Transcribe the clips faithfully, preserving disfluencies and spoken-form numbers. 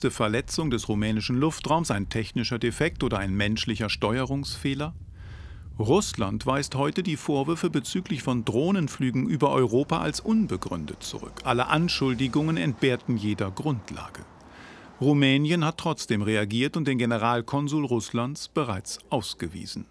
Verletzung des rumänischen Luftraums, ein technischer Defekt oder ein menschlicher Steuerungsfehler? Russland weist heute die Vorwürfe bezüglich von Drohnenflügen über Europa als unbegründet zurück. Alle Anschuldigungen entbehrten jeder Grundlage. Rumänien hat trotzdem reagiert und den Generalkonsul Russlands bereits ausgewiesen.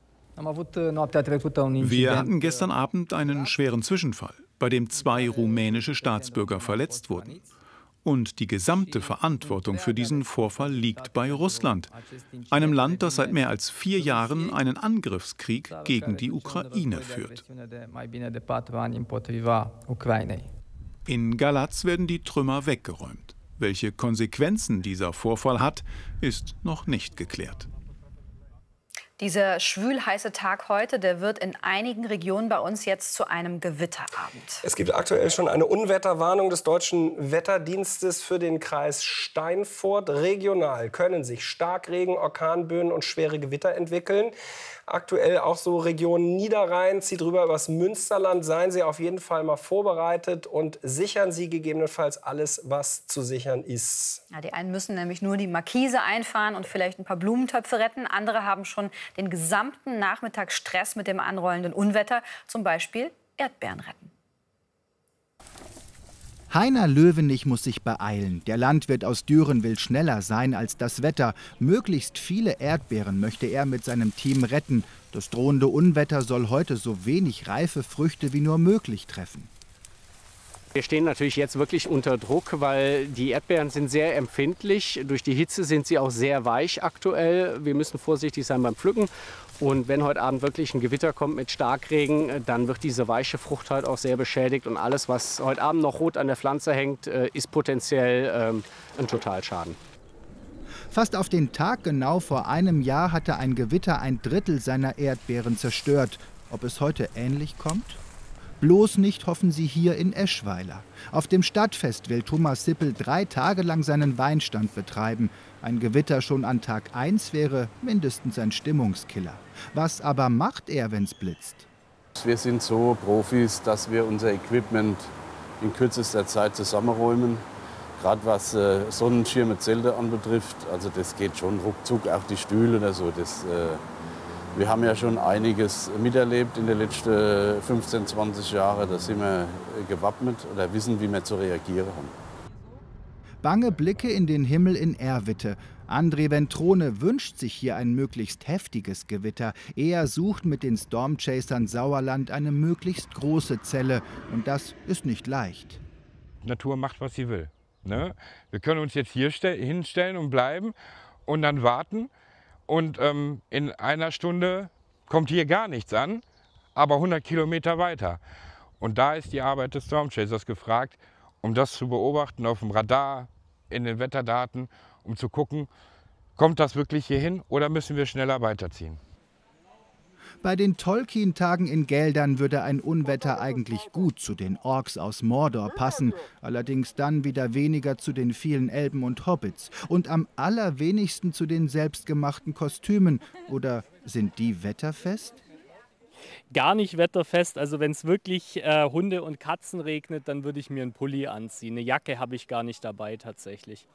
Wir hatten gestern Abend einen schweren Zwischenfall, bei dem zwei rumänische Staatsbürger verletzt wurden. Und die gesamte Verantwortung für diesen Vorfall liegt bei Russland, einem Land, das seit mehr als vier Jahren einen Angriffskrieg gegen die Ukraine führt. In Galatz werden die Trümmer weggeräumt. Welche Konsequenzen dieser Vorfall hat, ist noch nicht geklärt. Dieser schwül-heiße Tag heute, der wird in einigen Regionen bei uns jetzt zu einem Gewitterabend. Es gibt aktuell schon eine Unwetterwarnung des Deutschen Wetterdienstes für den Kreis Steinfurt. Regional können sich Starkregen, Orkanböen und schwere Gewitter entwickeln. Aktuell auch so Region Niederrhein, zieht rüber übers Münsterland. Seien Sie auf jeden Fall mal vorbereitet und sichern Sie gegebenenfalls alles, was zu sichern ist. Ja, die einen müssen nämlich nur die Markise einfahren und vielleicht ein paar Blumentöpfe retten. Andere haben schon den gesamten Nachmittag Stress mit dem anrollenden Unwetter, zum Beispiel Erdbeeren retten. Heiner Löwenich muss sich beeilen. Der Landwirt aus Düren will schneller sein als das Wetter. Möglichst viele Erdbeeren möchte er mit seinem Team retten. Das drohende Unwetter soll heute so wenig reife Früchte wie nur möglich treffen. Wir stehen natürlich jetzt wirklich unter Druck, weil die Erdbeeren sind sehr empfindlich. Durch die Hitze sind sie auch sehr weich aktuell. Wir müssen vorsichtig sein beim Pflücken. Und wenn heute Abend wirklich ein Gewitter kommt mit Starkregen, dann wird diese weiche Frucht halt auch sehr beschädigt. Und alles, was heute Abend noch rot an der Pflanze hängt, ist potenziell ähm, ein Totalschaden. Fast auf den Tag genau vor einem Jahr hatte ein Gewitter ein Drittel seiner Erdbeeren zerstört. Ob es heute ähnlich kommt? Bloß nicht hoffen sie hier in Eschweiler. Auf dem Stadtfest will Thomas Sippel drei Tage lang seinen Weinstand betreiben. Ein Gewitter schon an Tag eins wäre mindestens ein Stimmungskiller. Was aber macht er, wenn's blitzt? Wir sind so Profis, dass wir unser Equipment in kürzester Zeit zusammenräumen. Gerade was äh, Sonnenschirme, Zelte anbetrifft, also das geht schon ruckzuck, auch die Stühle oder so. Das, äh, wir haben ja schon einiges miterlebt in den letzten fünfzehn, zwanzig Jahren. Da sind wir gewappnet oder wissen, wie wir zu reagieren haben. Bange Blicke in den Himmel in Erwitte. André Ventrone wünscht sich hier ein möglichst heftiges Gewitter. Er sucht mit den Stormchasern Sauerland eine möglichst große Zelle. Und das ist nicht leicht. Die Natur macht, was sie will. Ne? Wir können uns jetzt hier hinstellen und bleiben und dann warten. Und ähm, in einer Stunde kommt hier gar nichts an, aber hundert Kilometer weiter. Und da ist die Arbeit des Stormchasers gefragt, um das zu beobachten auf dem Radar, in den Wetterdaten, um zu gucken, kommt das wirklich hier hin oder müssen wir schneller weiterziehen. Bei den Tolkien-Tagen in Geldern würde ein Unwetter eigentlich gut zu den Orks aus Mordor passen, allerdings dann wieder weniger zu den vielen Elben und Hobbits und am allerwenigsten zu den selbstgemachten Kostümen. Oder sind die wetterfest? Gar nicht wetterfest. Also wenn es wirklich äh, Hunde und Katzen regnet, dann würde ich mir einen Pulli anziehen. Eine Jacke habe ich gar nicht dabei tatsächlich.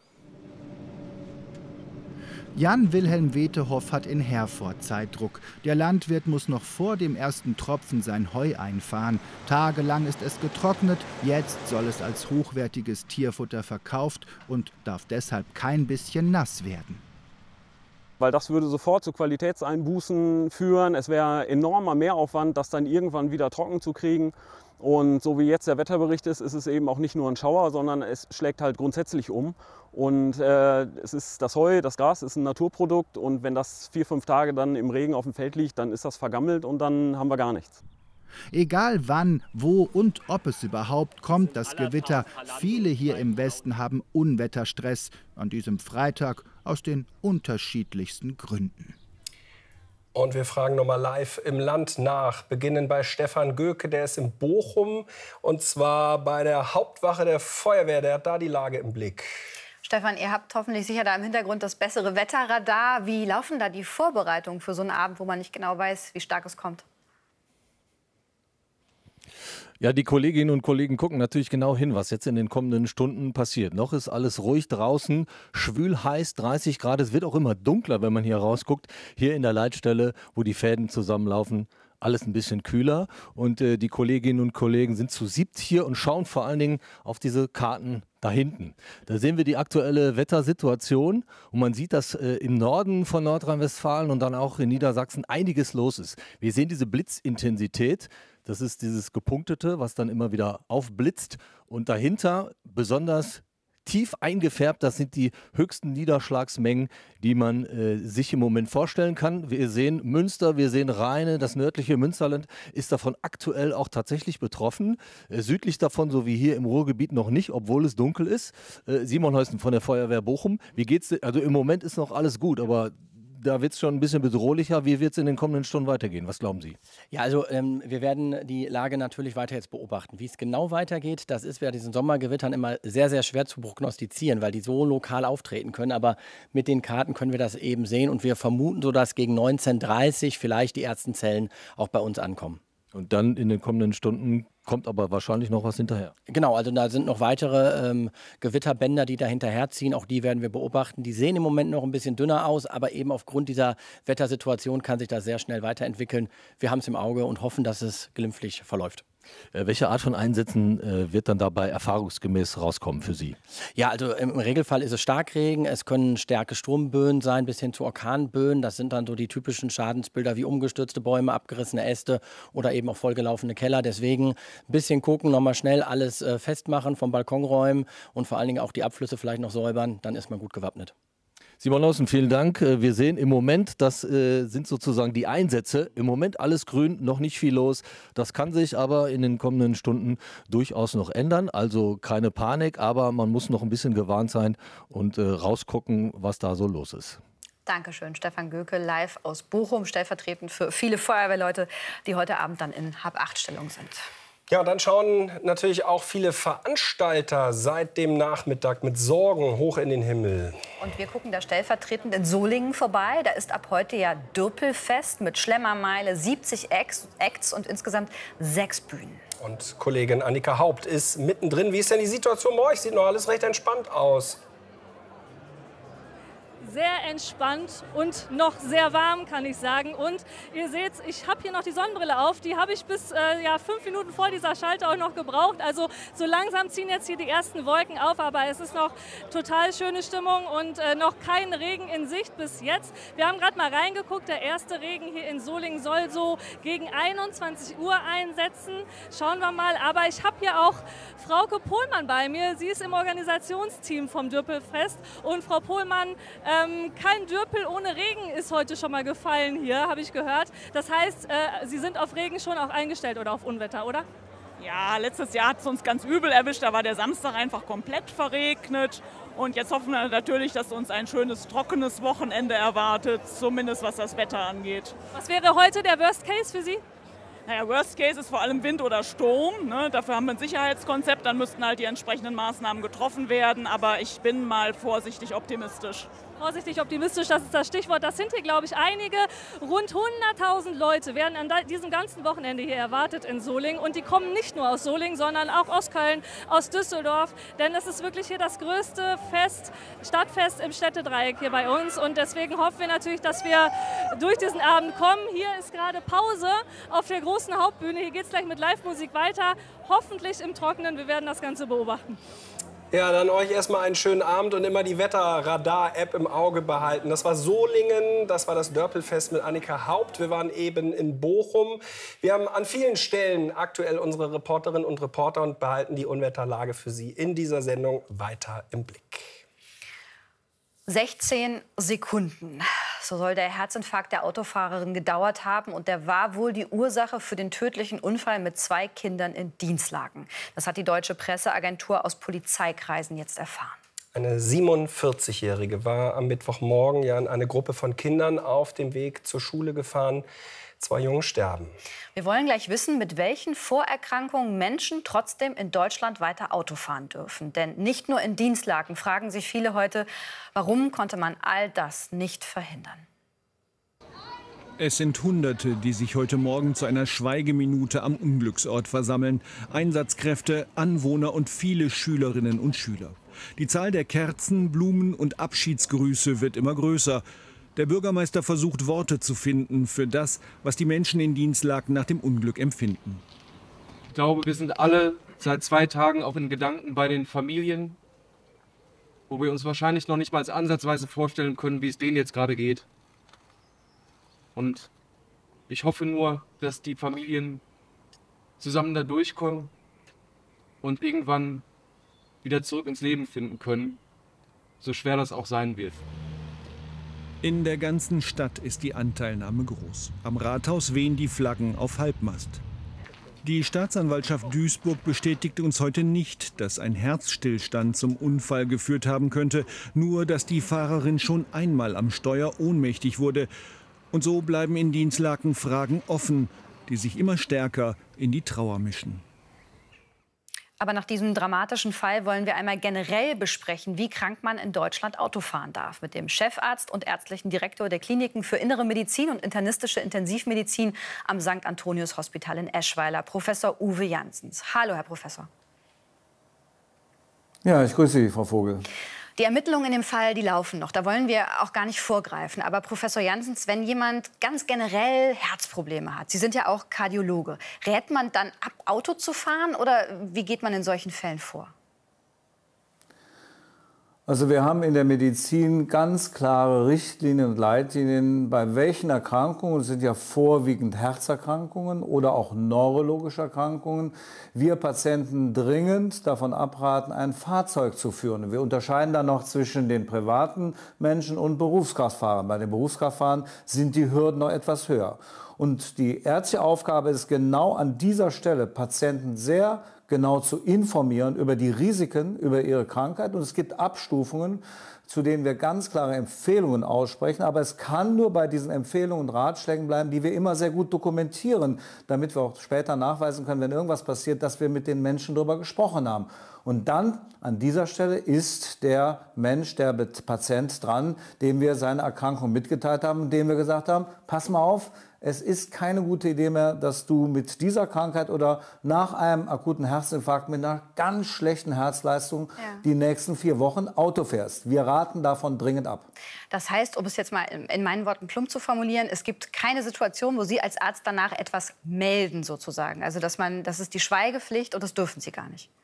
Jan-Wilhelm Wetehoff hat in Herford Zeitdruck. Der Landwirt muss noch vor dem ersten Tropfen sein Heu einfahren. Tagelang ist es getrocknet, jetzt soll es als hochwertiges Tierfutter verkauft und darf deshalb kein bisschen nass werden. Weil das würde sofort zu Qualitätseinbußen führen. Es wäre enormer Mehraufwand, das dann irgendwann wieder trocken zu kriegen. Und so wie jetzt der Wetterbericht ist, ist es eben auch nicht nur ein Schauer, sondern es schlägt halt grundsätzlich um. Und äh, es ist das Heu, das Gras ist ein Naturprodukt und wenn das vier, fünf Tage dann im Regen auf dem Feld liegt, dann ist das vergammelt und dann haben wir gar nichts. Egal wann, wo und ob es überhaupt kommt, das Gewitter. Viele hier im Westen haben Unwetterstress an diesem Freitag aus den unterschiedlichsten Gründen. Und wir fragen nochmal live im Land nach. Beginnen bei Stefan Göke, der ist in Bochum. Und zwar bei der Hauptwache der Feuerwehr. Der hat da die Lage im Blick. Stefan, ihr habt hoffentlich sicher da im Hintergrund das bessere Wetterradar. Wie laufen da die Vorbereitungen für so einen Abend, wo man nicht genau weiß, wie stark es kommt? Ja, die Kolleginnen und Kollegen gucken natürlich genau hin, was jetzt in den kommenden Stunden passiert. Noch ist alles ruhig draußen, schwül heiß, dreißig Grad. Es wird auch immer dunkler, wenn man hier rausguckt. Hier in der Leitstelle, wo die Fäden zusammenlaufen, alles ein bisschen kühler. Und äh, die Kolleginnen und Kollegen sind zu siebt hier und schauen vor allen Dingen auf diese Karten da hinten. Da sehen wir die aktuelle Wettersituation und man sieht, dass äh, im Norden von Nordrhein-Westfalen und dann auch in Niedersachsen einiges los ist. Wir sehen diese Blitzintensität. Das ist dieses Gepunktete, was dann immer wieder aufblitzt. Und dahinter besonders tief eingefärbt, das sind die höchsten Niederschlagsmengen, die man äh, sich im Moment vorstellen kann. Wir sehen Münster, wir sehen Rheine, das nördliche Münsterland ist davon aktuell auch tatsächlich betroffen. Äh, südlich davon, so wie hier im Ruhrgebiet, noch nicht, obwohl es dunkel ist. Äh, Simon Heusten von der Feuerwehr Bochum, wie geht's dir? Also im Moment ist noch alles gut, aber da wird es schon ein bisschen bedrohlicher. Wie wird es in den kommenden Stunden weitergehen? Was glauben Sie? Ja, also ähm, wir werden die Lage natürlich weiter jetzt beobachten. Wie es genau weitergeht, das ist bei diesen Sommergewittern immer sehr, sehr schwer zu prognostizieren, weil die so lokal auftreten können. Aber mit den Karten können wir das eben sehen und wir vermuten so, dass gegen neunzehn Uhr dreißig vielleicht die ersten Zellen auch bei uns ankommen. Und dann in den kommenden Stunden kommt aber wahrscheinlich noch was hinterher. Genau, also da sind noch weitere ähm, Gewitterbänder, die da hinterherziehen. Auch die werden wir beobachten. Die sehen im Moment noch ein bisschen dünner aus, aber eben aufgrund dieser Wettersituation kann sich das sehr schnell weiterentwickeln. Wir haben es im Auge und hoffen, dass es glimpflich verläuft. Äh, welche Art von Einsätzen äh, wird dann dabei erfahrungsgemäß rauskommen für Sie? Ja, also im Regelfall ist es Starkregen. Es können starke Sturmböen sein bis hin zu Orkanböen. Das sind dann so die typischen Schadensbilder wie umgestürzte Bäume, abgerissene Äste oder eben auch vollgelaufene Keller. Deswegen ein bisschen gucken, nochmal schnell alles äh, festmachen, vom Balkon räumen und vor allen Dingen auch die Abflüsse vielleicht noch säubern. Dann ist man gut gewappnet. Simon Heusten, vielen Dank. Wir sehen im Moment, das äh, sind sozusagen die Einsätze. Im Moment alles grün, noch nicht viel los. Das kann sich aber in den kommenden Stunden durchaus noch ändern. Also keine Panik, aber man muss noch ein bisschen gewarnt sein und äh, rausgucken, was da so los ist. Dankeschön, Stefan Göke, live aus Bochum, stellvertretend für viele Feuerwehrleute, die heute Abend dann in Hab-acht-Stellung sind. Ja, und dann schauen natürlich auch viele Veranstalter seit dem Nachmittag mit Sorgen hoch in den Himmel. Und wir gucken da stellvertretend in Solingen vorbei. Da ist ab heute ja Dürpelfest mit Schlemmermeile, siebzig Acts und insgesamt sechs Bühnen. Und Kollegin Annika Haupt ist mittendrin. Wie ist denn die Situation bei euch? Sieht noch alles recht entspannt aus. Sehr entspannt und noch sehr warm, kann ich sagen. Und ihr seht, ich habe hier noch die Sonnenbrille auf. Die habe ich bis äh, ja, fünf Minuten vor dieser Schalter auch noch gebraucht. Also so langsam ziehen jetzt hier die ersten Wolken auf. Aber es ist noch total schöne Stimmung und äh, noch kein Regen in Sicht bis jetzt. Wir haben gerade mal reingeguckt. Der erste Regen hier in Solingen soll so gegen einundzwanzig Uhr einsetzen. Schauen wir mal. Aber ich habe hier auch Frauke Pohlmann bei mir. Sie ist im Organisationsteam vom Dürpelfest. Und Frau Pohlmann, äh, Ähm, kein Dürpel ohne Regen ist heute schon mal gefallen hier, habe ich gehört. Das heißt, äh, Sie sind auf Regen schon auch eingestellt oder auf Unwetter, oder? Ja, letztes Jahr hat es uns ganz übel erwischt. Da war der Samstag einfach komplett verregnet. Und jetzt hoffen wir natürlich, dass uns ein schönes, trockenes Wochenende erwartet, zumindest was das Wetter angeht. Was wäre heute der Worst Case für Sie? Naja, Worst Case ist vor allem Wind oder Sturm. Ne? Dafür haben wir ein Sicherheitskonzept, dann müssten halt die entsprechenden Maßnahmen getroffen werden. Aber ich bin mal vorsichtig optimistisch. Vorsichtig optimistisch, das ist das Stichwort. Das sind hier, glaube ich, einige. Rund hunderttausend Leute werden an diesem ganzen Wochenende hier erwartet in Solingen. Und die kommen nicht nur aus Solingen, sondern auch aus Köln, aus Düsseldorf. Denn es ist wirklich hier das größte Fest, Stadtfest im Städtedreieck hier bei uns. Und deswegen hoffen wir natürlich, dass wir durch diesen Abend kommen. Hier ist gerade Pause auf der großen Hauptbühne. Hier geht es gleich mit Live-Musik weiter. Hoffentlich im Trockenen. Wir werden das Ganze beobachten. Ja, dann euch erstmal einen schönen Abend und immer die Wetterradar-App im Auge behalten. Das war Solingen, das war das Dörpelfest mit Annika Haupt. Wir waren eben in Bochum. Wir haben an vielen Stellen aktuell unsere Reporterinnen und Reporter und behalten die Unwetterlage für Sie in dieser Sendung weiter im Blick. sechzehn Sekunden. So soll der Herzinfarkt der Autofahrerin gedauert haben. Und der war wohl die Ursache für den tödlichen Unfall mit zwei Kindern in Dinslaken. Das hat die deutsche Presseagentur aus Polizeikreisen jetzt erfahren. Eine siebenundvierzigjährige war am Mittwochmorgen ja in eine Gruppe von Kindern auf dem Weg zur Schule gefahren. Zwei Jungen sterben. Wir wollen gleich wissen, mit welchen Vorerkrankungen Menschen trotzdem in Deutschland weiter Auto fahren dürfen. Denn nicht nur in Dinslaken fragen sich viele heute, warum konnte man all das nicht verhindern? Es sind Hunderte, die sich heute Morgen zu einer Schweigeminute am Unglücksort versammeln. Einsatzkräfte, Anwohner und viele Schülerinnen und Schüler. Die Zahl der Kerzen, Blumen und Abschiedsgrüße wird immer größer. Der Bürgermeister versucht, Worte zu finden für das, was die Menschen in Dinslaken nach dem Unglück empfinden. Ich glaube, wir sind alle seit zwei Tagen auch in Gedanken bei den Familien, wo wir uns wahrscheinlich noch nicht mal ansatzweise vorstellen können, wie es denen jetzt gerade geht. Und ich hoffe nur, dass die Familien zusammen da durchkommen und irgendwann wieder zurück ins Leben finden können, so schwer das auch sein wird. In der ganzen Stadt ist die Anteilnahme groß. Am Rathaus wehen die Flaggen auf Halbmast. Die Staatsanwaltschaft Duisburg bestätigte uns heute nicht, dass ein Herzstillstand zum Unfall geführt haben könnte, nur dass die Fahrerin schon einmal am Steuer ohnmächtig wurde. Und so bleiben in Dinslaken Fragen offen, die sich immer stärker in die Trauer mischen. Aber nach diesem dramatischen Fall wollen wir einmal generell besprechen, wie krank man in Deutschland Auto fahren darf. Mit dem Chefarzt und ärztlichen Direktor der Kliniken für Innere Medizin und internistische Intensivmedizin am Sankt Antonius Hospital in Eschweiler, Professor Uwe Janssens. Hallo, Herr Professor. Ja, ich grüße Sie, Frau Vogel. Die Ermittlungen in dem Fall, die laufen noch. Da wollen wir auch gar nicht vorgreifen. Aber Professor Janssens, wenn jemand ganz generell Herzprobleme hat, Sie sind ja auch Kardiologe, rät man dann ab, Auto zu fahren oder wie geht man in solchen Fällen vor? Also wir haben in der Medizin ganz klare Richtlinien und Leitlinien, bei welchen Erkrankungen, es sind ja vorwiegend Herzerkrankungen oder auch neurologische Erkrankungen, wir Patienten dringend davon abraten, ein Fahrzeug zu führen. Wir unterscheiden dann noch zwischen den privaten Menschen und Berufskraftfahrern. Bei den Berufskraftfahrern sind die Hürden noch etwas höher. Und die ärztliche Aufgabe ist genau an dieser Stelle, Patienten sehr genau zu informieren über die Risiken, über ihre Krankheit. Und es gibt Abstufungen, zu denen wir ganz klare Empfehlungen aussprechen. Aber es kann nur bei diesen Empfehlungen und Ratschlägen bleiben, die wir immer sehr gut dokumentieren, damit wir auch später nachweisen können, wenn irgendwas passiert, dass wir mit den Menschen darüber gesprochen haben. Und dann an dieser Stelle ist der Mensch, der Patient dran, dem wir seine Erkrankung mitgeteilt haben, dem wir gesagt haben, pass mal auf, es ist keine gute Idee mehr, dass du mit dieser Krankheit oder nach einem akuten Herzinfarkt mit einer ganz schlechten Herzleistung ja. die nächsten vier Wochen Auto fährst. Wir raten davon dringend ab. Das heißt, um es jetzt mal in meinen Worten plump zu formulieren, es gibt keine Situation, wo Sie als Arzt danach etwas melden sozusagen. Also dass man, das ist die Schweigepflicht und das dürfen Sie gar nicht.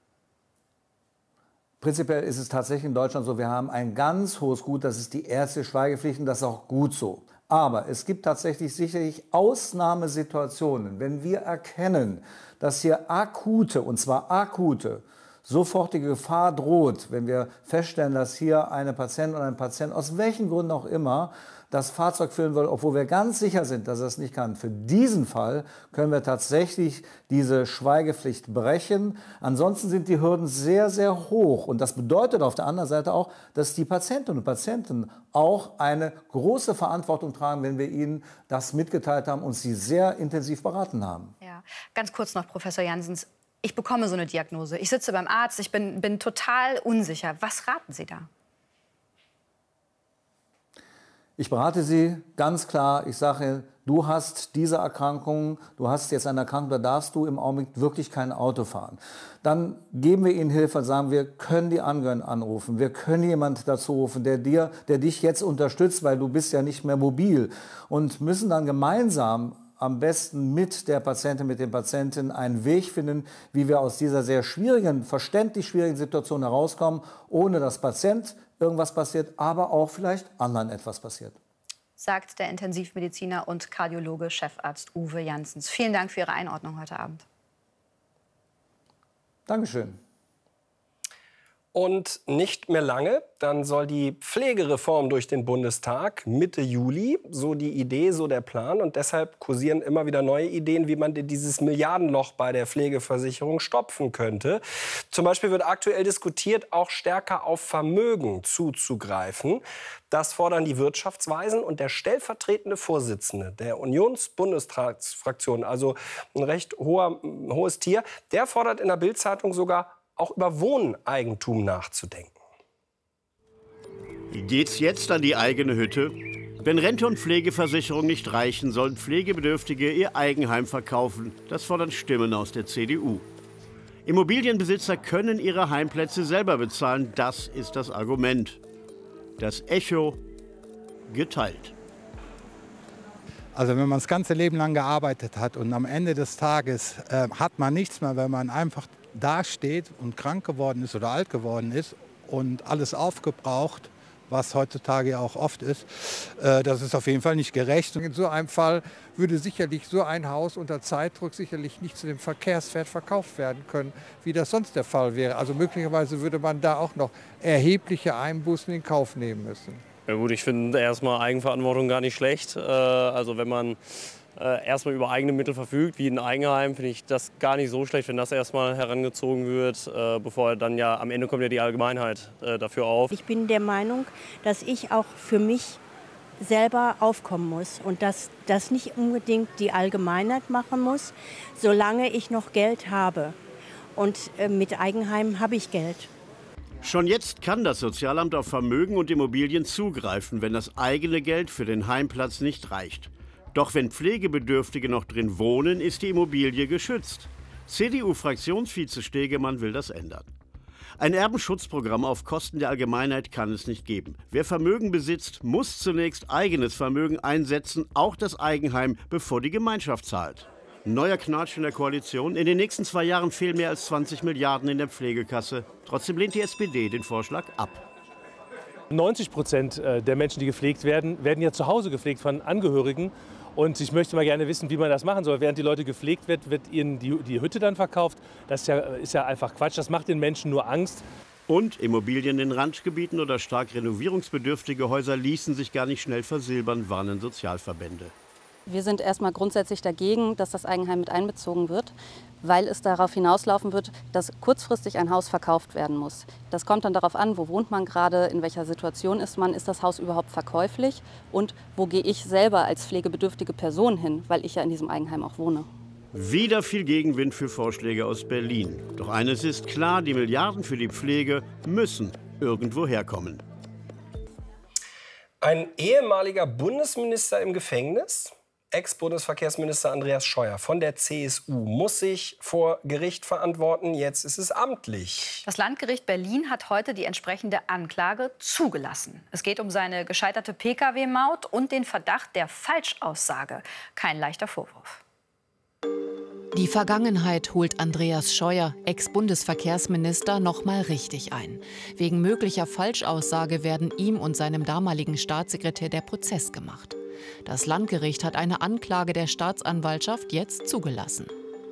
Prinzipiell ist es tatsächlich in Deutschland so, wir haben ein ganz hohes Gut, das ist die ärztliche Schweigepflicht und das ist auch gut so. Aber es gibt tatsächlich sicherlich Ausnahmesituationen, wenn wir erkennen, dass hier akute, und zwar akute, sofortige Gefahr droht, wenn wir feststellen, dass hier eine Patientin oder ein Patient aus welchen Gründen auch immer das Fahrzeug führen will, obwohl wir ganz sicher sind, dass er es nicht kann. Für diesen Fall können wir tatsächlich diese Schweigepflicht brechen. Ansonsten sind die Hürden sehr, sehr hoch. Und das bedeutet auf der anderen Seite auch, dass die Patientinnen und Patienten auch eine große Verantwortung tragen, wenn wir ihnen das mitgeteilt haben und sie sehr intensiv beraten haben. Ja. Ganz kurz noch, Professor Janssens. Ich bekomme so eine Diagnose. Ich sitze beim Arzt, ich bin, bin total unsicher. Was raten Sie da? Ich berate Sie ganz klar. Ich sage, du hast diese Erkrankung, du hast jetzt eine Erkrankung, da darfst du im Augenblick wirklich kein Auto fahren. Dann geben wir Ihnen Hilfe und sagen, wir können die Angehörigen anrufen, wir können jemanden dazu rufen, der, dir, der dich jetzt unterstützt, weil du bist ja nicht mehr mobil. Und müssen dann gemeinsam am besten mit der Patientin, mit dem Patienten einen Weg finden, wie wir aus dieser sehr schwierigen, verständlich schwierigen Situation herauskommen, ohne dass Patient irgendwas passiert, aber auch vielleicht anderen etwas passiert. Sagt der Intensivmediziner und Kardiologe Chefarzt Uwe Janssens. Vielen Dank für Ihre Einordnung heute Abend. Dankeschön. Und nicht mehr lange, dann soll die Pflegereform durch den Bundestag Mitte Juli, so die Idee, so der Plan. Und deshalb kursieren immer wieder neue Ideen, wie man dieses Milliardenloch bei der Pflegeversicherung stopfen könnte. Zum Beispiel wird aktuell diskutiert, auch stärker auf Vermögen zuzugreifen. Das fordern die Wirtschaftsweisen und der stellvertretende Vorsitzende der Unionsbundestagsfraktion, also ein recht hoher, hohes Tier, der fordert in der Bild-Zeitung sogar, auch über Wohneigentum nachzudenken. Geht's jetzt an die eigene Hütte? Wenn Rente und Pflegeversicherung nicht reichen, sollen Pflegebedürftige ihr Eigenheim verkaufen. Das fordern Stimmen aus der C D U. Immobilienbesitzer können ihre Heimplätze selber bezahlen. Das ist das Argument. Das Echo geteilt. Also wenn man das ganze Leben lang gearbeitet hat und am Ende des Tages äh, hat man nichts mehr, wenn man einfach dasteht und krank geworden ist oder alt geworden ist und alles aufgebraucht, was heutzutage ja auch oft ist, äh, das ist auf jeden Fall nicht gerecht. In so einem Fall würde sicherlich so ein Haus unter Zeitdruck sicherlich nicht zu dem Verkehrswert verkauft werden können, wie das sonst der Fall wäre. Also möglicherweise würde man da auch noch erhebliche Einbußen in Kauf nehmen müssen. Ja gut, ich finde erstmal Eigenverantwortung gar nicht schlecht. Äh, also wenn man äh, erstmal über eigene Mittel verfügt, wie ein Eigenheim, finde ich das gar nicht so schlecht, wenn das erstmal herangezogen wird, äh, bevor dann ja am Ende kommt ja die Allgemeinheit äh, dafür auf. Ich bin der Meinung, dass ich auch für mich selber aufkommen muss und dass das nicht unbedingt die Allgemeinheit machen muss, solange ich noch Geld habe. Und äh, mit Eigenheim habe ich Geld. Schon jetzt kann das Sozialamt auf Vermögen und Immobilien zugreifen, wenn das eigene Geld für den Heimplatz nicht reicht. Doch wenn Pflegebedürftige noch drin wohnen, ist die Immobilie geschützt. C D U-Fraktionsvize Stegemann will das ändern. Ein Erbenschutzprogramm auf Kosten der Allgemeinheit kann es nicht geben. Wer Vermögen besitzt, muss zunächst eigenes Vermögen einsetzen, auch das Eigenheim, bevor die Gemeinschaft zahlt. Neuer Knatsch in der Koalition. In den nächsten zwei Jahren fehlen mehr als zwanzig Milliarden in der Pflegekasse. Trotzdem lehnt die S P D den Vorschlag ab. neunzig Prozent der Menschen, die gepflegt werden, werden ja zu Hause gepflegt von Angehörigen. Und ich möchte mal gerne wissen, wie man das machen soll. Während die Leute gepflegt wird, wird ihnen die, die Hütte dann verkauft. Das ist ja, ist ja einfach Quatsch. Das macht den Menschen nur Angst. Und Immobilien in Randgebieten oder stark renovierungsbedürftige Häuser ließen sich gar nicht schnell versilbern, warnen Sozialverbände. Wir sind erstmal grundsätzlich dagegen, dass das Eigenheim mit einbezogen wird, weil es darauf hinauslaufen wird, dass kurzfristig ein Haus verkauft werden muss. Das kommt dann darauf an, wo wohnt man gerade, in welcher Situation ist man, ist das Haus überhaupt verkäuflich und wo gehe ich selber als pflegebedürftige Person hin, weil ich ja in diesem Eigenheim auch wohne. Wieder viel Gegenwind für Vorschläge aus Berlin. Doch eines ist klar, die Milliarden für die Pflege müssen irgendwo herkommen. Ein ehemaliger Bundesminister im Gefängnis? Ex-Bundesverkehrsminister Andreas Scheuer von der C S U muss sich vor Gericht verantworten. Jetzt ist es amtlich. Das Landgericht Berlin hat heute die entsprechende Anklage zugelassen. Es geht um seine gescheiterte P K W-Maut und den Verdacht der Falschaussage. Kein leichter Vorwurf. Die Vergangenheit holt Andreas Scheuer, Ex-Bundesverkehrsminister, noch mal richtig ein. Wegen möglicher Falschaussage werden ihm und seinem damaligen Staatssekretär der Prozess gemacht. Das Landgericht hat eine Anklage der Staatsanwaltschaft jetzt zugelassen.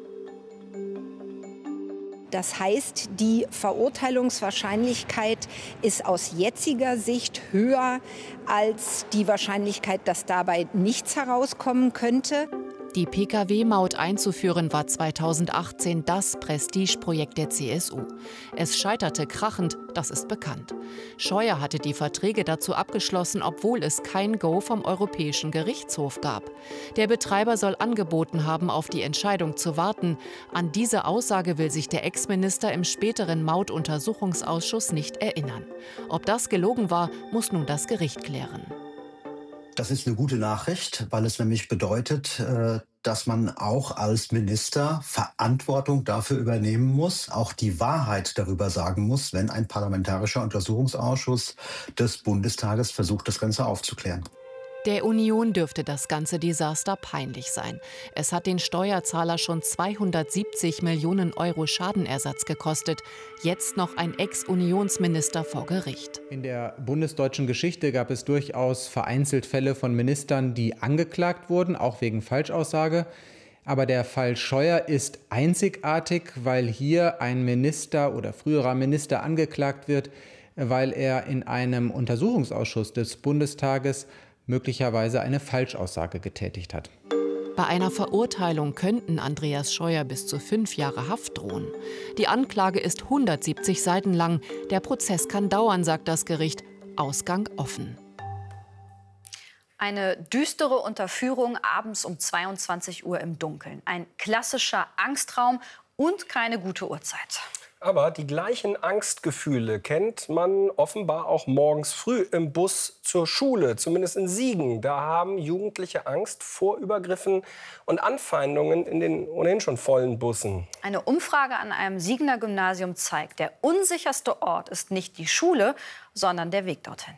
Das heißt, die Verurteilungswahrscheinlichkeit ist aus jetziger Sicht höher als die Wahrscheinlichkeit, dass dabei nichts herauskommen könnte. Die P K W-Maut einzuführen war zweitausendachtzehn das Prestigeprojekt der C S U. Es scheiterte krachend, das ist bekannt. Scheuer hatte die Verträge dazu abgeschlossen, obwohl es kein Go vom Europäischen Gerichtshof gab. Der Betreiber soll angeboten haben, auf die Entscheidung zu warten. An diese Aussage will sich der Ex-Minister im späteren Mautuntersuchungsausschuss nicht erinnern. Ob das gelogen war, muss nun das Gericht klären. Das ist eine gute Nachricht, weil es nämlich bedeutet, dass man auch als Minister Verantwortung dafür übernehmen muss, auch die Wahrheit darüber sagen muss, wenn ein parlamentarischer Untersuchungsausschuss des Bundestages versucht, das Ganze aufzuklären. Der Union dürfte das ganze Desaster peinlich sein. Es hat den Steuerzahler schon zweihundertsiebzig Millionen Euro Schadenersatz gekostet. Jetzt noch ein Ex-Unionsminister vor Gericht. In der bundesdeutschen Geschichte gab es durchaus vereinzelt Fälle von Ministern, die angeklagt wurden, auch wegen Falschaussage. Aber der Fall Scheuer ist einzigartig, weil hier ein Minister oder früherer Minister angeklagt wird, weil er in einem Untersuchungsausschuss des Bundestages möglicherweise eine Falschaussage getätigt hat. Bei einer Verurteilung könnten Andreas Scheuer bis zu fünf Jahre Haft drohen. Die Anklage ist hundertsiebzig Seiten lang. Der Prozess kann dauern, sagt das Gericht. Ausgang offen. Eine düstere Unterführung abends um zweiundzwanzig Uhr im Dunkeln. Ein klassischer Angstraum und keine gute Uhrzeit. Aber die gleichen Angstgefühle kennt man offenbar auch morgens früh im Bus zur Schule, zumindest in Siegen. Da haben Jugendliche Angst vor Übergriffen und Anfeindungen in den ohnehin schon vollen Bussen. Eine Umfrage an einem Siegener Gymnasium zeigt, der unsicherste Ort ist nicht die Schule, sondern der Weg dorthin.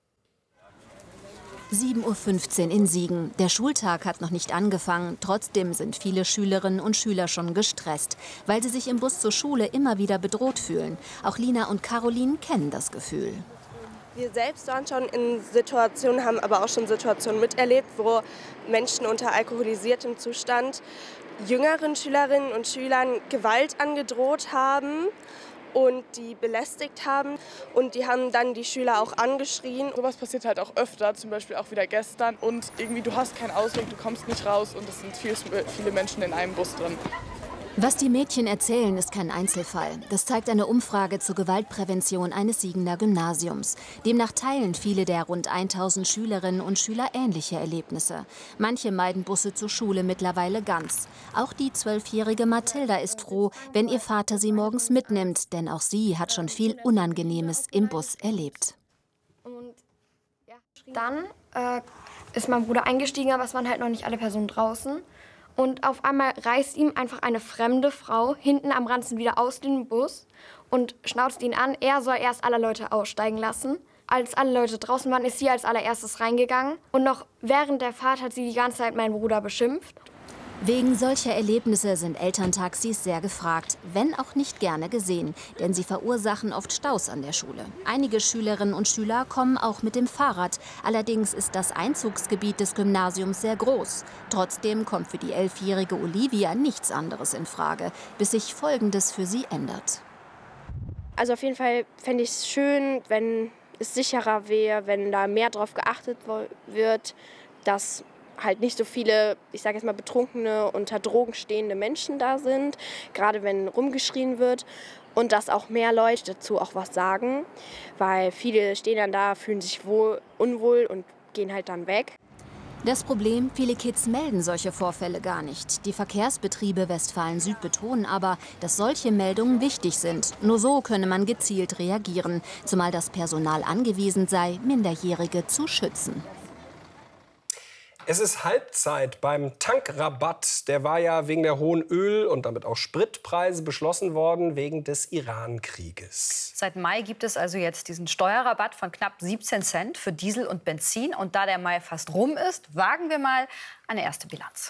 sieben Uhr fünfzehn in Siegen. Der Schultag hat noch nicht angefangen. Trotzdem sind viele Schülerinnen und Schüler schon gestresst, weil sie sich im Bus zur Schule immer wieder bedroht fühlen. Auch Lina und Caroline kennen das Gefühl. Wir selbst waren schon in Situationen, haben aber auch schon Situationen miterlebt, wo Menschen unter alkoholisiertem Zustand jüngeren Schülerinnen und Schülern Gewalt angedroht haben und die belästigt haben. Und die haben dann die Schüler auch angeschrien. Sowas passiert halt auch öfter, zum Beispiel auch wieder gestern. Und irgendwie, du hast keinen Ausweg, du kommst nicht raus und es sind viel, viele Menschen in einem Bus drin. Was die Mädchen erzählen, ist kein Einzelfall. Das zeigt eine Umfrage zur Gewaltprävention eines Siegener Gymnasiums. Demnach teilen viele der rund tausend Schülerinnen und Schüler ähnliche Erlebnisse. Manche meiden Busse zur Schule mittlerweile ganz. Auch die zwölfjährige Mathilda ist froh, wenn ihr Vater sie morgens mitnimmt, denn auch sie hat schon viel Unangenehmes im Bus erlebt. Und ja, dann äh, ist mein Bruder eingestiegen, aber es waren halt noch nicht alle Personen draußen. Und auf einmal reißt ihm einfach eine fremde Frau hinten am Ranzen wieder aus dem Bus und schnauzt ihn an. Er soll erst alle Leute aussteigen lassen. Als alle Leute draußen waren, ist sie als allererstes reingegangen. Und noch während der Fahrt hat sie die ganze Zeit meinen Bruder beschimpft. Wegen solcher Erlebnisse sind Elterntaxis sehr gefragt, wenn auch nicht gerne gesehen, denn sie verursachen oft Staus an der Schule. Einige Schülerinnen und Schüler kommen auch mit dem Fahrrad. Allerdings ist das Einzugsgebiet des Gymnasiums sehr groß. Trotzdem kommt für die elfjährige Olivia nichts anderes in Frage, bis sich Folgendes für sie ändert. Also auf jeden Fall fände ich es schön, wenn es sicherer wäre, wenn da mehr drauf geachtet wird, dass halt nicht so viele, ich sage jetzt mal, betrunkene, unter Drogen stehende Menschen da sind, gerade wenn rumgeschrien wird und dass auch mehr Leute dazu auch was sagen, weil viele stehen dann da, fühlen sich wohl, unwohl und gehen halt dann weg. Das Problem, viele Kids melden solche Vorfälle gar nicht. Die Verkehrsbetriebe Westfalen-Süd betonen aber, dass solche Meldungen wichtig sind. Nur so könne man gezielt reagieren, zumal das Personal angewiesen sei, Minderjährige zu schützen. Es ist Halbzeit beim Tankrabatt. Der war ja wegen der hohen Öl- und damit auch Spritpreise beschlossen worden wegen des Iran-Krieges. Seit Mai gibt es also jetzt diesen Steuerrabatt von knapp siebzehn Cent für Diesel und Benzin. Und da der Mai fast rum ist, wagen wir mal eine erste Bilanz.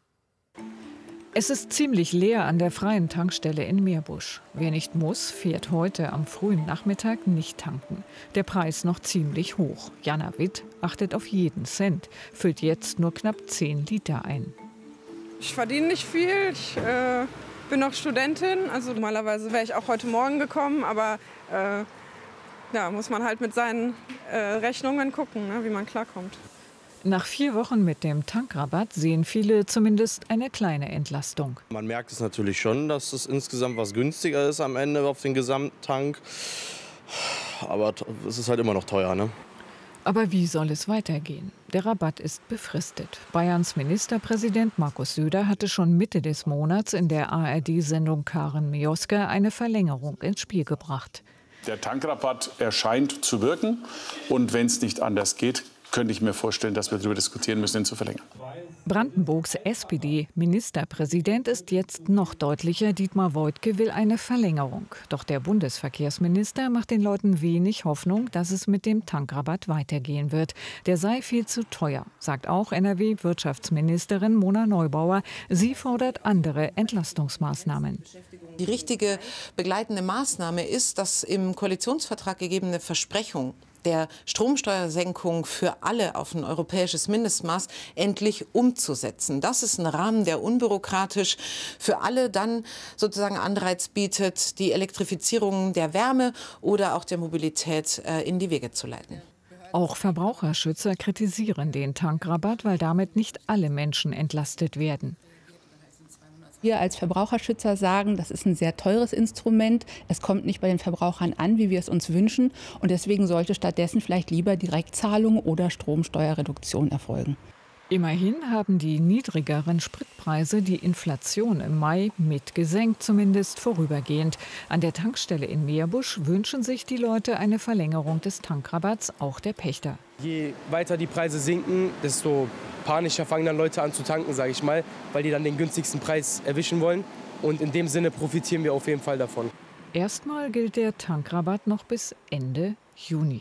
Es ist ziemlich leer an der freien Tankstelle in Meerbusch. Wer nicht muss, fährt heute am frühen Nachmittag nicht tanken. Der Preis noch ziemlich hoch. Jana Witt achtet auf jeden Cent, füllt jetzt nur knapp zehn Liter ein. Ich verdiene nicht viel, ich äh, bin noch Studentin. Also normalerweise wäre ich auch heute Morgen gekommen, aber äh, ja, muss man halt mit seinen äh, Rechnungen gucken, ne, wie man klarkommt. Nach vier Wochen mit dem Tankrabatt sehen viele zumindest eine kleine Entlastung. Man merkt es natürlich schon, dass es insgesamt was günstiger ist am Ende auf den Gesamttank. Aber es ist halt immer noch teuer, ne? Aber wie soll es weitergehen? Der Rabatt ist befristet. Bayerns Ministerpräsident Markus Söder hatte schon Mitte des Monats in der A R D-Sendung Karen Mioska eine Verlängerung ins Spiel gebracht. Der Tankrabatt erscheint zu wirken. Und wenn es nicht anders geht, könnte ich mir vorstellen, dass wir darüber diskutieren müssen, ihn zu verlängern. Brandenburgs S P D-Ministerpräsident ist jetzt noch deutlicher. Dietmar Woidke will eine Verlängerung. Doch der Bundesverkehrsminister macht den Leuten wenig Hoffnung, dass es mit dem Tankrabatt weitergehen wird. Der sei viel zu teuer, sagt auch N R W-Wirtschaftsministerin Mona Neubauer. Sie fordert andere Entlastungsmaßnahmen. Die richtige begleitende Maßnahme ist, dass im Koalitionsvertrag gegebene Versprechung der Stromsteuersenkung für alle auf ein europäisches Mindestmaß endlich umzusetzen. Das ist ein Rahmen, der unbürokratisch für alle dann sozusagen Anreiz bietet, die Elektrifizierung der Wärme oder auch der Mobilität äh, in die Wege zu leiten. Auch Verbraucherschützer kritisieren den Tankrabatt, weil damit nicht alle Menschen entlastet werden. Wir als Verbraucherschützer sagen, das ist ein sehr teures Instrument. Es kommt nicht bei den Verbrauchern an, wie wir es uns wünschen. Und deswegen sollte stattdessen vielleicht lieber Direktzahlung oder Stromsteuerreduktion erfolgen. Immerhin haben die niedrigeren Spritpreise die Inflation im Mai mitgesenkt, zumindest vorübergehend. An der Tankstelle in Meerbusch wünschen sich die Leute eine Verlängerung des Tankrabatts, auch der Pächter. Je weiter die Preise sinken, desto panischer fangen dann Leute an zu tanken, sage ich mal, weil die dann den günstigsten Preis erwischen wollen. Und in dem Sinne profitieren wir auf jeden Fall davon. Erstmal gilt der Tankrabatt noch bis Ende Juni.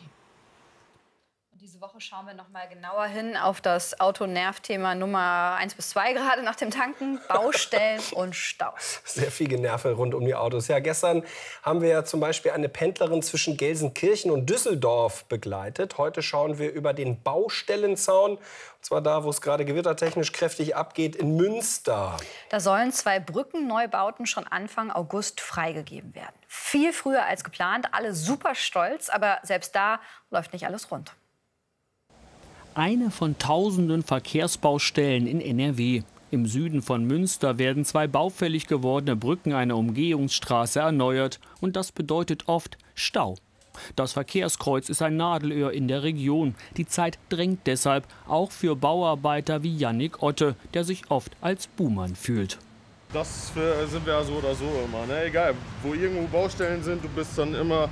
Diese Woche schauen wir noch mal genauer hin auf das Auto-Nerv-Thema Nummer eins bis zwei gerade nach dem Tanken, Baustellen und Staus. Sehr viel Generve rund um die Autos. Ja, gestern haben wir ja zum Beispiel eine Pendlerin zwischen Gelsenkirchen und Düsseldorf begleitet. Heute schauen wir über den Baustellenzaun, und zwar da, wo es gerade gewittertechnisch kräftig abgeht, in Münster. Da sollen zwei Brückenneubauten schon Anfang August freigegeben werden. Viel früher als geplant, alle super stolz, aber selbst da läuft nicht alles rund. Eine von tausenden Verkehrsbaustellen in N R W. Im Süden von Münster werden zwei baufällig gewordene Brücken einer Umgehungsstraße erneuert. Und das bedeutet oft Stau. Das Verkehrskreuz ist ein Nadelöhr in der Region. Die Zeit drängt deshalb, auch für Bauarbeiter wie Yannick Otte, der sich oft als Buhmann fühlt. Das für, sind wir ja so oder so immer. Ne? Egal, wo irgendwo Baustellen sind, du bist dann immer...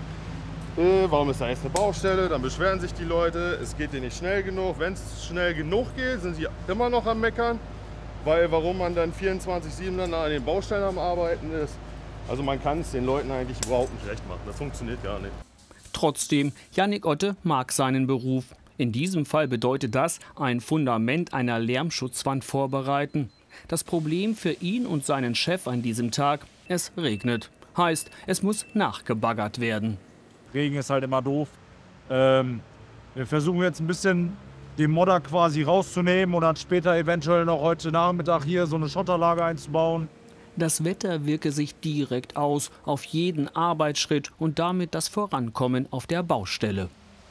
Äh, warum ist da jetzt eine Baustelle? Dann beschweren sich die Leute, es geht denen nicht schnell genug. Wenn es schnell genug geht, sind sie immer noch am Meckern. Weil warum man dann vierundzwanzig sieben dann an den Baustellen am Arbeiten ist. Also man kann es den Leuten eigentlich überhaupt nicht recht machen. Das funktioniert gar nicht. Trotzdem, Yannick Otte mag seinen Beruf. In diesem Fall bedeutet das, ein Fundament einer Lärmschutzwand vorbereiten. Das Problem für ihn und seinen Chef an diesem Tag, es regnet. Heißt, es muss nachgebaggert werden. Regen ist halt immer doof. Ähm, wir versuchen jetzt ein bisschen den Modder quasi rauszunehmen und dann später eventuell noch heute Nachmittag hier so eine Schotterlage einzubauen. Das Wetter wirke sich direkt aus auf jeden Arbeitsschritt und damit das Vorankommen auf der Baustelle.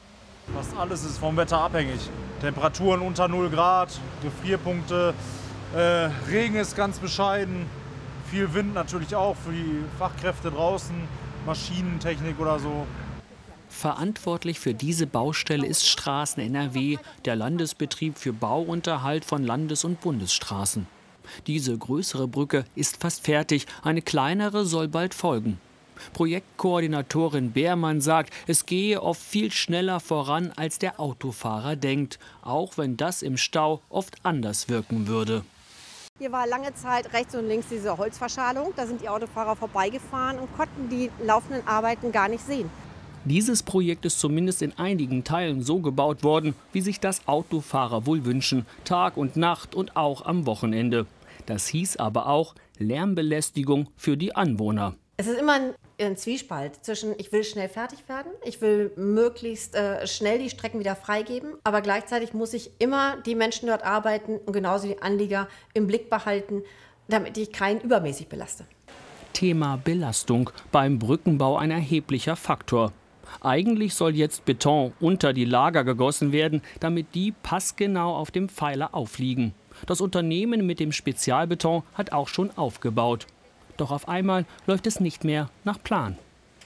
Fast alles ist vom Wetter abhängig. Temperaturen unter null Grad, Gefrierpunkte, äh, Regen ist ganz bescheiden. Viel Wind natürlich auch für die Fachkräfte draußen, Maschinentechnik oder so. Verantwortlich für diese Baustelle ist Straßen N R W, der Landesbetrieb für Bauunterhalt von Landes- und Bundesstraßen. Diese größere Brücke ist fast fertig, eine kleinere soll bald folgen. Projektkoordinatorin Beermann sagt, es gehe oft viel schneller voran, als der Autofahrer denkt, auch wenn das im Stau oft anders wirken würde. Hier war lange Zeit rechts und links diese Holzverschalung. Da sind die Autofahrer vorbeigefahren und konnten die laufenden Arbeiten gar nicht sehen. Dieses Projekt ist zumindest in einigen Teilen so gebaut worden, wie sich das Autofahrer wohl wünschen, Tag und Nacht und auch am Wochenende. Das hieß aber auch Lärmbelästigung für die Anwohner. Es ist immer ein, ein Zwiespalt zwischen, ich will schnell fertig werden, ich will möglichst äh, schnell die Strecken wieder freigeben, aber gleichzeitig muss ich immer die Menschen dort arbeiten und genauso die Anlieger im Blick behalten, damit ich keinen übermäßig belaste. Thema Belastung beim Brückenbau ein erheblicher Faktor. Eigentlich soll jetzt Beton unter die Lager gegossen werden, damit die passgenau auf dem Pfeiler aufliegen. Das Unternehmen mit dem Spezialbeton hat auch schon aufgebaut. Doch auf einmal läuft es nicht mehr nach Plan.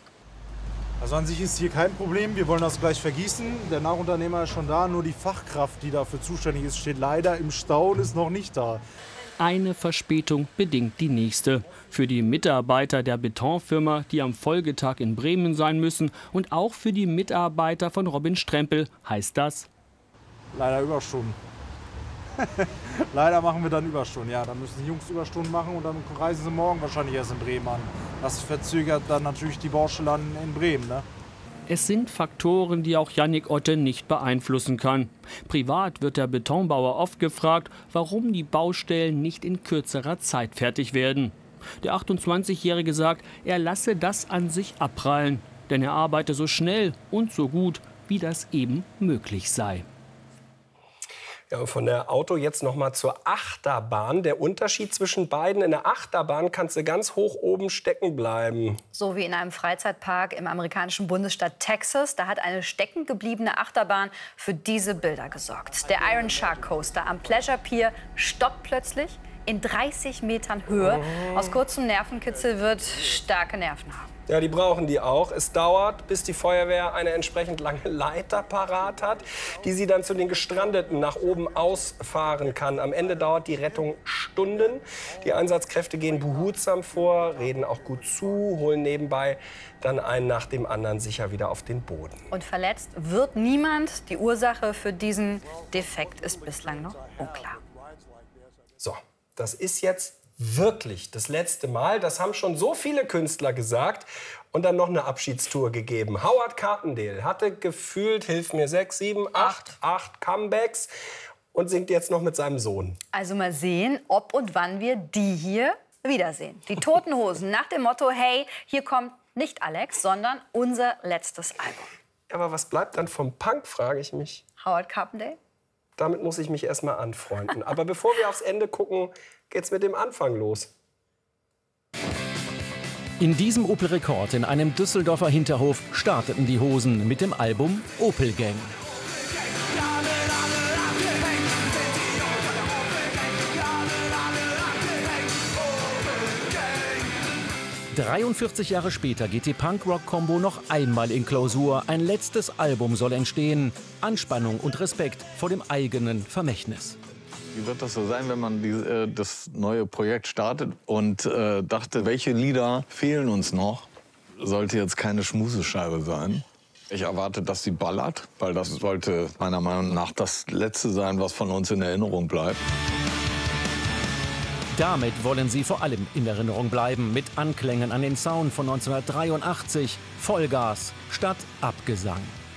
Also an sich ist hier kein Problem, wir wollen das gleich vergießen. Der Nachunternehmer ist schon da, nur die Fachkraft, die dafür zuständig ist, steht leider im Stau und ist noch nicht da. Eine Verspätung bedingt die nächste. Für die Mitarbeiter der Betonfirma, die am Folgetag in Bremen sein müssen, und auch für die Mitarbeiter von Robin Strempel heißt das: Leider Überstunden. Leider machen wir dann Überstunden. Ja, dann müssen die Jungs Überstunden machen und dann reisen sie morgen wahrscheinlich erst in Bremen an. Das verzögert dann natürlich die Baustelle in Bremen, ne? Es sind Faktoren, die auch Yannick Otte nicht beeinflussen kann. Privat wird der Betonbauer oft gefragt, warum die Baustellen nicht in kürzerer Zeit fertig werden. Der achtundzwanzigjährige sagt, er lasse das an sich abprallen, denn er arbeite so schnell und so gut, wie das eben möglich sei. Ja, von der Auto jetzt noch mal zur Achterbahn. Der Unterschied zwischen beiden: in der Achterbahn kannst du ganz hoch oben stecken bleiben. So wie in einem Freizeitpark im amerikanischen Bundesstaat Texas. Da hat eine steckengebliebene Achterbahn für diese Bilder gesorgt. Der Iron Shark Coaster am Pleasure Pier stoppt plötzlich in dreißig Metern Höhe. Aus kurzem Nervenkitzel wird starke Nerven haben. Ja, die brauchen die auch. Es dauert, bis die Feuerwehr eine entsprechend lange Leiter parat hat, die sie dann zu den Gestrandeten nach oben ausfahren kann. Am Ende dauert die Rettung Stunden. Die Einsatzkräfte gehen behutsam vor, reden auch gut zu, holen nebenbei dann einen nach dem anderen sicher wieder auf den Boden. Und verletzt wird niemand. Die Ursache für diesen Defekt ist bislang noch unklar. So, das ist jetzt wirklich das letzte Mal. Das haben schon so viele Künstler gesagt. Und dann noch eine Abschiedstour gegeben. Howard Carpendale hatte gefühlt, hilf mir, sechs, sieben, acht, acht Comebacks und singt jetzt noch mit seinem Sohn. Also mal sehen, ob und wann wir die hier wiedersehen. Die Toten Hosen nach dem Motto, hey, hier kommt nicht Alex, sondern unser letztes Album. Aber was bleibt dann vom Punk, frage ich mich. Howard Carpendale? Damit muss ich mich erst mal anfreunden. Aber bevor wir aufs Ende gucken, geht's mit dem Anfang los. In diesem Opel Rekord in einem Düsseldorfer Hinterhof starteten die Hosen mit dem Album Opel Gang. dreiundvierzig Jahre später geht die Punk-Rock-Kombo noch einmal in Klausur. Ein letztes Album soll entstehen. Anspannung und Respekt vor dem eigenen Vermächtnis. Wie wird das so sein, wenn man die, äh, das neue Projekt startet und äh, dachte, welche Lieder fehlen uns noch? Sollte jetzt keine Schmusescheibe sein. Ich erwarte, dass sie ballert, weil das sollte meiner Meinung nach das Letzte sein, was von uns in Erinnerung bleibt. Damit wollen sie vor allem in Erinnerung bleiben, mit Anklängen an den Sound von neunzehnhundertdreiundachtzig, Vollgas statt Abgesang.